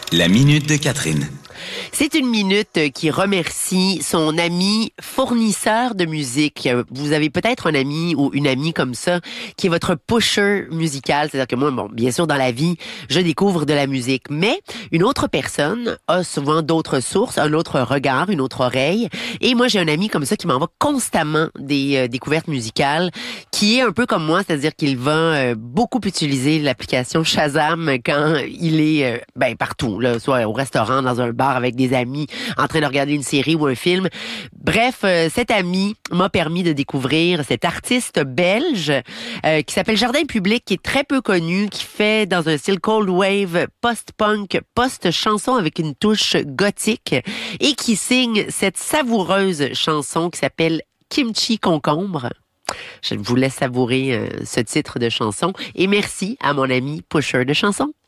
La minute de Catherine. C'est une minute qui remercie son ami fournisseur de musique. Vous avez peut-être un ami ou une amie comme ça qui est votre pusher musical. C'est-à-dire que moi, bien sûr, dans la vie, je découvre de la musique. Mais une autre personne a souvent d'autres sources, un autre regard, une autre oreille. Et moi, j'ai un ami comme ça qui m'envoie constamment des découvertes musicales, qui est un peu comme moi, c'est-à-dire qu'il va beaucoup utiliser l'application Shazam quand il est partout, là, soit au restaurant, dans un bar avec des amis, en train de regarder une série ou un film. Bref, cet ami m'a permis de découvrir cet artiste belge qui s'appelle Jardin Public, qui est très peu connu, qui fait dans un style cold wave, post-punk, post-chanson avec une touche gothique et qui signe cette savoureuse chanson qui s'appelle Kimchi Concombre. Je vous laisse savourer ce titre de chanson et merci à mon ami pusher de chansons.